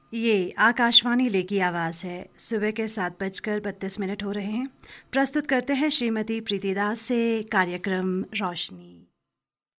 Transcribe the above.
ये आकाशवाणी ले की आवाज़ है। सुबह के 7:32 हो रहे हैं। प्रस्तुत करते हैं श्रीमती प्रीति दास से कार्यक्रम रोशनी।